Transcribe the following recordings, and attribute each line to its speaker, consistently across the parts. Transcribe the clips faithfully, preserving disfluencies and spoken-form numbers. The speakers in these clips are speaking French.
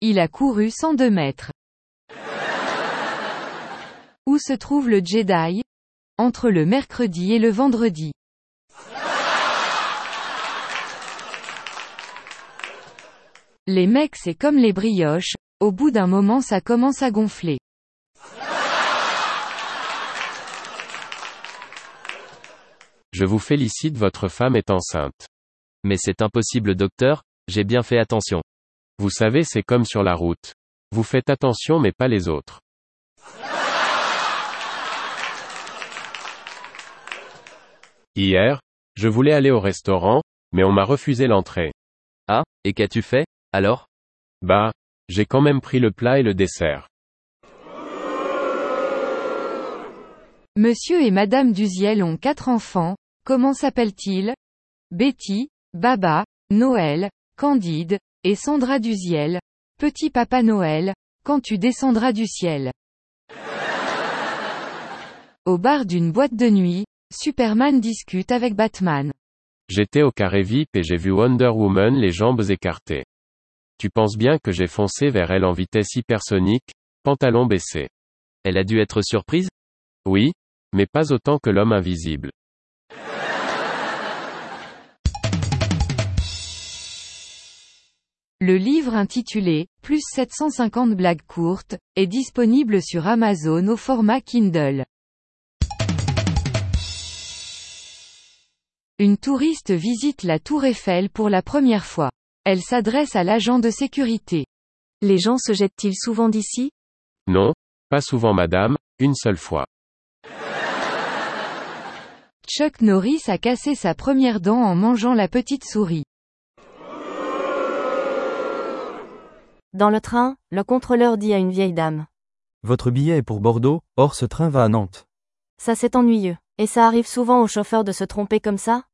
Speaker 1: Il a couru cent deux mètres. Où se trouve le Jedi? Entre le mercredi et le vendredi. Les mecs c'est comme les brioches, au bout d'un moment ça commence à gonfler.
Speaker 2: Je vous félicite, votre femme est enceinte.
Speaker 3: Mais c'est impossible docteur, j'ai bien fait attention.
Speaker 2: Vous savez c'est comme sur la route. Vous faites attention mais pas les autres. Hier, je voulais aller au restaurant, mais on m'a refusé l'entrée.
Speaker 3: Ah, et qu'as-tu fait, alors?
Speaker 2: Bah, j'ai quand même pris le plat et le dessert.
Speaker 1: Monsieur et Madame Duziel ont quatre enfants, comment s'appellent-ils? Betty, Baba, Noël, Candide, et Sandra Duziel. Petit Papa Noël, quand tu descendras du ciel. Au bar d'une boîte de nuit, Superman discute avec Batman.
Speaker 2: J'étais au carré V I P et j'ai vu Wonder Woman les jambes écartées. Tu penses bien que j'ai foncé vers elle en vitesse hypersonique, pantalon baissé.
Speaker 3: Elle a dû être surprise?
Speaker 2: Oui, mais pas autant que l'homme invisible.
Speaker 1: Le livre intitulé « Plus sept cent cinquante blagues courtes » est disponible sur Amazon au format Kindle. Une touriste visite la tour Eiffel pour la première fois. Elle s'adresse à l'agent de sécurité.
Speaker 4: Les gens se jettent-ils souvent d'ici?
Speaker 2: Non, pas souvent madame, une seule fois.
Speaker 1: Chuck Norris a cassé sa première dent en mangeant la petite souris.
Speaker 4: Dans le train, le contrôleur dit à une vieille dame.
Speaker 5: Votre billet est pour Bordeaux, or ce train va à Nantes.
Speaker 4: Ça c'est ennuyeux. Et ça arrive souvent aux chauffeurs de se tromper comme ça?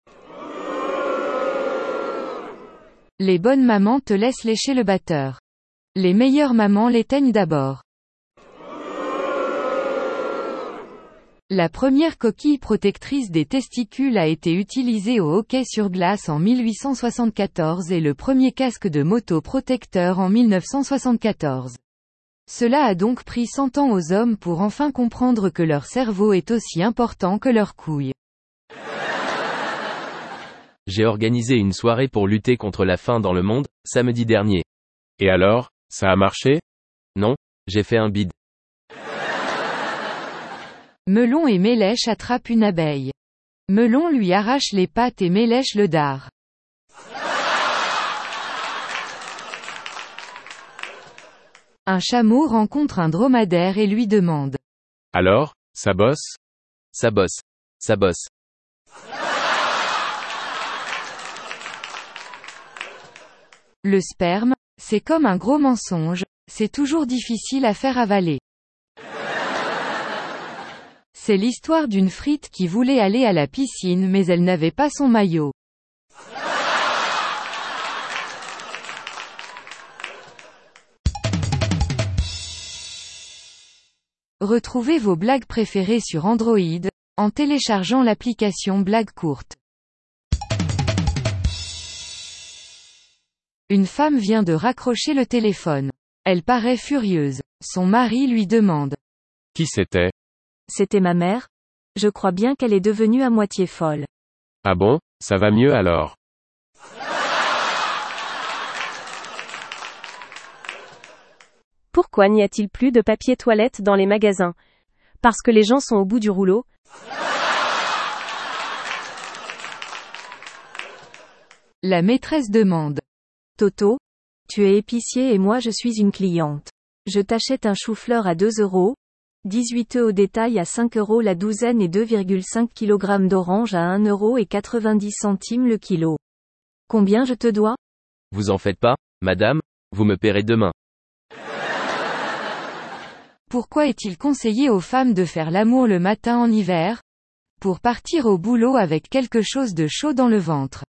Speaker 1: Les bonnes mamans te laissent lécher le batteur. Les meilleures mamans l'éteignent d'abord. La première coquille protectrice des testicules a été utilisée au hockey sur glace en mille huit cent soixante-quatorze et le premier casque de moto protecteur en mille neuf cent soixante-quatorze. Cela a donc pris cent ans aux hommes pour enfin comprendre que leur cerveau est aussi important que leurs couilles.
Speaker 3: J'ai organisé une soirée pour lutter contre la faim dans le monde, samedi dernier.
Speaker 2: Et alors, ça a marché?
Speaker 3: Non, j'ai fait un bide.
Speaker 1: Melon et Mélèche attrapent une abeille. Melon lui arrache les pattes et Mélèche le dard. Un chameau rencontre un dromadaire et lui demande.
Speaker 2: Alors, ça bosse?
Speaker 3: Ça bosse. Ça bosse.
Speaker 1: Le sperme, c'est comme un gros mensonge, c'est toujours difficile à faire avaler. C'est l'histoire d'une frite qui voulait aller à la piscine mais elle n'avait pas son maillot. Retrouvez vos blagues préférées sur Android, en téléchargeant l'application Blagues courtes. Une femme vient de raccrocher le téléphone. Elle paraît furieuse. Son mari lui demande.
Speaker 2: Qui c'était?
Speaker 4: C'était ma mère. Je crois bien qu'elle est devenue à moitié folle.
Speaker 2: Ah bon, ça va mieux alors.
Speaker 4: Pourquoi n'y a-t-il plus de papier toilette dans les magasins? Parce que les gens sont au bout du rouleau.
Speaker 1: La maîtresse demande.
Speaker 4: Toto, tu es épicier et moi je suis une cliente. Je t'achète un chou-fleur à deux euros, dix-huit œufs au détail à cinq euros la douzaine et deux virgule cinq kilogrammes d'orange à un euro et quatre-vingt-dix centimes le kilo. Combien je te dois?
Speaker 3: Vous en faites pas, madame, vous me paierez demain.
Speaker 1: Pourquoi est-il conseillé aux femmes de faire l'amour le matin en hiver? Pour partir au boulot avec quelque chose de chaud dans le ventre.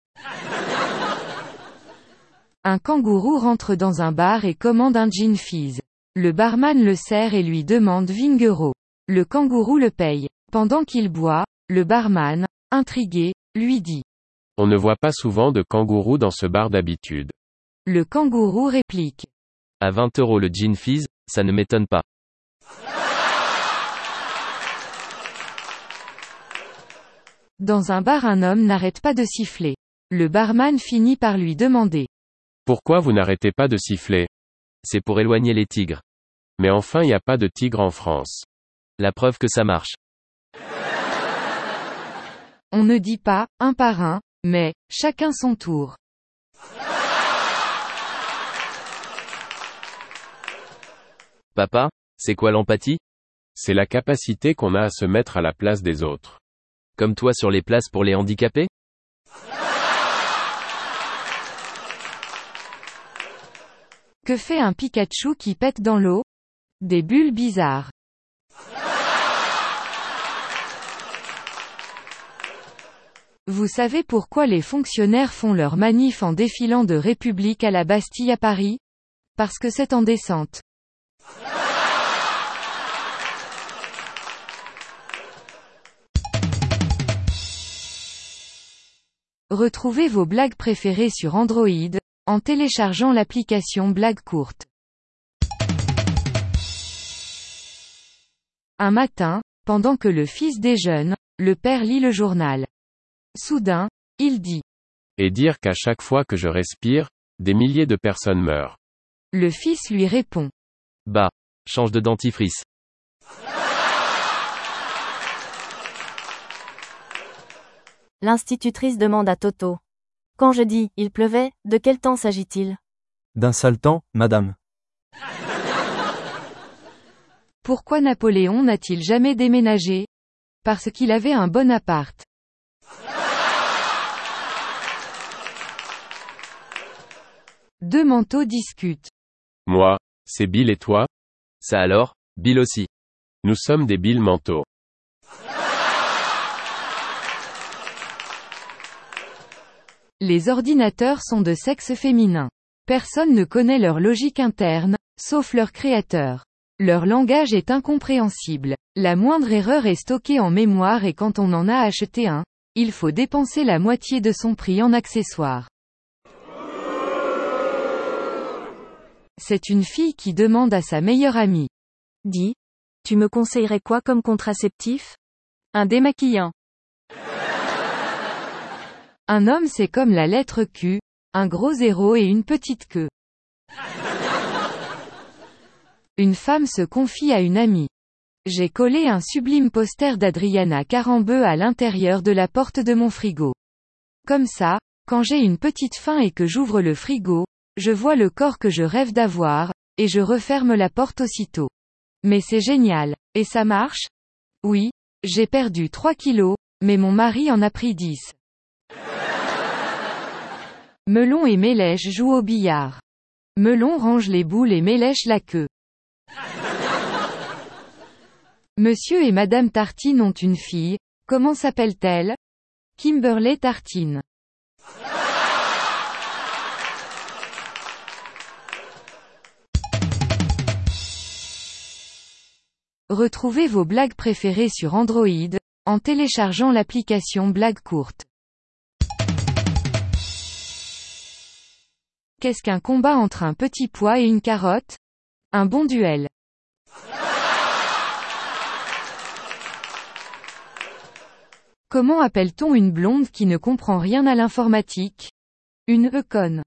Speaker 1: Un kangourou rentre dans un bar et commande un gin fizz. Le barman le sert et lui demande vingt euros. Le kangourou le paye. Pendant qu'il boit, le barman, intrigué, lui dit.
Speaker 2: On ne voit pas souvent de kangourous dans ce bar d'habitude.
Speaker 1: Le kangourou réplique.
Speaker 3: À vingt euros le gin fizz, ça ne m'étonne pas.
Speaker 1: Dans un bar, un homme n'arrête pas de siffler. Le barman finit par lui demander.
Speaker 2: Pourquoi vous n'arrêtez pas de siffler?
Speaker 3: C'est pour éloigner les tigres.
Speaker 2: Mais enfin y a pas de tigre en France.
Speaker 3: La preuve que ça marche.
Speaker 1: On ne dit pas, un par un, mais, chacun son tour.
Speaker 3: Papa, c'est quoi l'empathie?
Speaker 2: C'est la capacité qu'on a à se mettre à la place des autres.
Speaker 3: Comme toi sur les places pour les handicapés?
Speaker 1: Que fait un Pikachu qui pète dans l'eau? Des bulles bizarres. Vous savez pourquoi les fonctionnaires font leur manif en défilant de République à la Bastille à Paris? Parce que c'est en descente. Retrouvez vos blagues préférées sur Android, en téléchargeant l'application Blagues courtes. Un matin, pendant que le fils déjeune, le père lit le journal. Soudain, il dit.
Speaker 2: Et dire qu'à chaque fois que je respire, des milliers de personnes meurent.
Speaker 1: Le fils lui répond.
Speaker 3: Bah, change de dentifrice.
Speaker 4: L'institutrice demande à Toto. Quand je dis « il pleuvait », de quel temps s'agit-il?
Speaker 5: D'un sale temps, madame.
Speaker 1: Pourquoi Napoléon n'a-t-il jamais déménagé? Parce qu'il avait un bon appart. Deux manteaux discutent.
Speaker 2: Moi, c'est Bill et toi?
Speaker 3: Ça alors, Bill aussi.
Speaker 2: Nous sommes des Bill manteaux.
Speaker 1: Les ordinateurs sont de sexe féminin. Personne ne connaît leur logique interne, sauf leur créateur. Leur langage est incompréhensible. La moindre erreur est stockée en mémoire et quand on en a acheté un, il faut dépenser la moitié de son prix en accessoires. C'est une fille qui demande à sa meilleure amie.
Speaker 4: Dis, tu me conseillerais quoi comme contraceptif?
Speaker 1: Un démaquillant. Un homme c'est comme la lettre Q, un gros zéro et une petite queue. Une femme se confie à une amie. J'ai collé un sublime poster d'Adriana Carambeu à l'intérieur de la porte de mon frigo. Comme ça, quand j'ai une petite faim et que j'ouvre le frigo, je vois le corps que je rêve d'avoir, et je referme la porte aussitôt. Mais c'est génial. Et ça marche? Oui, j'ai perdu trois kilos, mais mon mari en a pris dix. Melon et Mélèche jouent au billard. Melon range les boules et Mélèche la queue. Monsieur et Madame Tartine ont une fille, comment s'appelle-t-elle? Kimberley Tartine. Retrouvez vos blagues préférées sur Android, en téléchargeant l'application Blagues courtes. Qu'est-ce qu'un combat entre un petit pois et une carotte? Un bon duel. Comment appelle-t-on une blonde qui ne comprend rien à l'informatique? Une econne.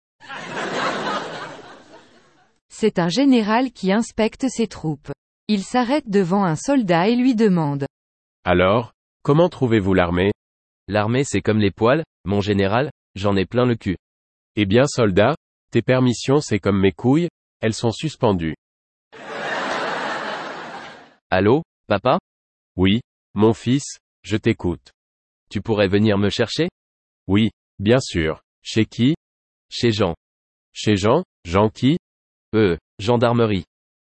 Speaker 1: C'est un général qui inspecte ses troupes. Il s'arrête devant un soldat et lui demande.
Speaker 2: Alors, comment trouvez-vous l'armée?
Speaker 3: L'armée c'est comme les poils, mon général, j'en ai plein le cul.
Speaker 2: Eh bien soldat, tes permissions c'est comme mes couilles, elles sont suspendues.
Speaker 3: Allô, papa?
Speaker 2: Oui, mon fils, je t'écoute.
Speaker 3: Tu pourrais venir me chercher?
Speaker 2: Oui, bien sûr. Chez qui?
Speaker 3: Chez Jean.
Speaker 2: Chez Jean? Jean qui?
Speaker 3: Euh, gendarmerie.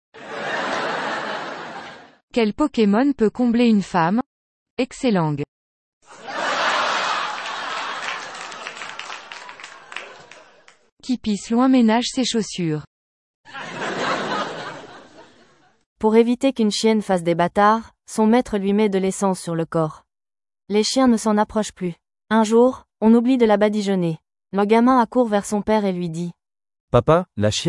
Speaker 1: Quel Pokémon peut combler une femme? Excellent. Qui pisse loin ménage ses chaussures.
Speaker 4: Pour éviter qu'une chienne fasse des bâtards, son maître lui met de l'essence sur le corps. Les chiens ne s'en approchent plus. Un jour, on oublie de la badigeonner. Le gamin accourt vers son père et lui dit.
Speaker 5: Papa, la chienne